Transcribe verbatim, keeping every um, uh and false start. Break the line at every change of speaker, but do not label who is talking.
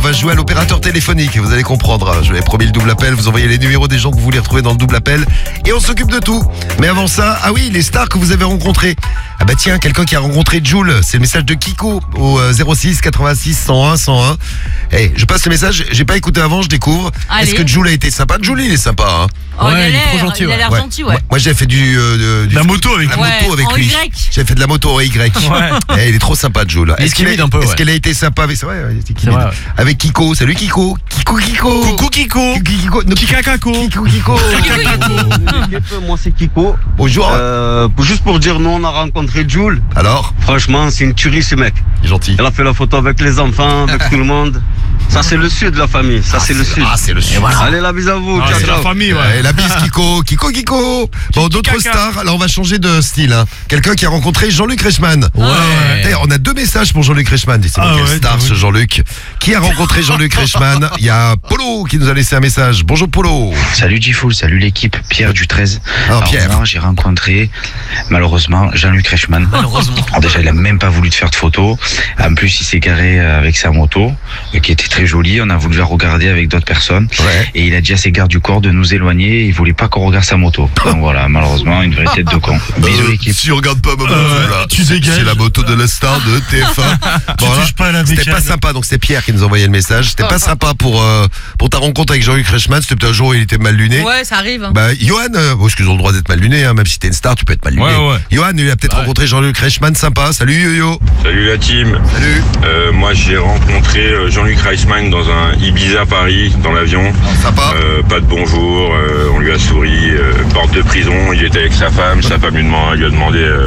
va jouer à l'opérateur téléphonique. Vous allez comprendre. Je vous avais promis le double appel. Vous envoyez les numéros des gens que vous voulez retrouver dans le double appel. Et on s'occupe de tout. Mais avant ça, ah oui, les stars que vous avez rencontrées. Ah bah tiens, quelqu'un qui a rencontré Jul. C'est le message de Kiko au zéro six quatre-vingt-six cent un cent un. Eh, je passe le message. J'ai pas écouté avant, je découvre.
Allez.
Est-ce que Jul a été sympa? Jul, il est sympa, hein.
Oh,
Ouais,
il a
il est trop
l'air
gentil,
il a
ouais.
l'air
Ouais.
gentil, ouais.
Moi, moi, j'ai fait du, euh, du
La moto avec
la
lui.
moto
Ouais,
avec
en
lui.
Y.
J'ai fait de la moto en Y.
Ouais.
Eh, il est trop sympa, Jul.
Il est
Est-ce qu'il a,
timide un peu,
est-ce
ouais.
qu'elle a été sympa avec, c'est vrai, il était
C'est
timide.
vrai, ouais.
Avec Kiko. Salut Kiko. Kiko Kiko.
Coucou Kiko.
Kiko. Non,
Kikakako.
Kiko Kiko.
Moi c'est Kiko.
Bonjour.
Euh, pour- juste pour dire, nous on a rencontré Jules.
Alors,
Franchement, c'est une tuerie ce mec.
il est gentil.
Elle a fait la photo avec les enfants, avec tout le monde. Ça c'est le sud, la famille. Ça c'est le sud.
Ah, c'est le sud.
Allez, la bise à vous.
Ah,
ciao,
c'est la
ciao.
famille,
Eh,
ouais.
la bise Kiko, Kiko Kiko. Bon, d'autres
Kikaka.
stars. Alors on va changer de style. Hein. Quelqu'un qui a rencontré Jean-Luc Reichmann.
Ouais.
D'ailleurs, on a deux messages pour Jean-Luc Reichmann. C'est
Ah
quel
ouais,
star
ouais.
ce Jean-Luc. Qui a rencontré Jean-Luc Reichmann? Il y a Polo qui nous a laissé un message. Bonjour Polo.
Salut G-Fool, salut l'équipe, Pierre du treize.
Ah,
Alors
Pierre.
moi, j'ai rencontré malheureusement Jean-Luc Reichmann.
Malheureusement.
Alors déjà, il a même pas voulu de faire de photos. En plus, il s'est garé avec sa moto, euh, qui était très jolie. On a voulu la regarder avec d'autres personnes.
Ouais.
Et il a dit à ses gardes du corps de nous éloigner. Il voulait pas qu'on regarde sa moto. Donc voilà, malheureusement, une vraie tête de con. Bisous
Euh,
l'équipe.
Si on regarde pas ma moto,
Euh,
là,
tu
c'est-
dégages.
c'est la moto de la star de T F un.
Tu
Voilà.
touches pas à la
C'était
bécane.
pas sympa, donc c'est Pierre qui nous envoyait le message. C'était pas sympa pour euh, pour ta rencontre avec Jean-Luc Reichmann. C'était peut-être un jour où il était mal luné.
Ouais, ça arrive. hein.
Bah, Johan, euh, bon, parce qu'ils ont le droit d'être mal luné, hein, même si t'es une star, tu peux être mal luné.
Ouais, ouais.
Johan, il a peut-être
Ouais.
rencontré Jean-Luc Reichmann, sympa. Salut Yo-Yo.
Salut la team.
Salut.
Euh, moi j'ai rencontré euh, Jean-Luc Reichmann dans un Ibiza Paris dans l'avion.
Sympa.
Euh, pas de bonjour, euh, on lui a souri, euh, porte de prison, il était avec sa femme, sa femme lui, demande- lui a demandé euh,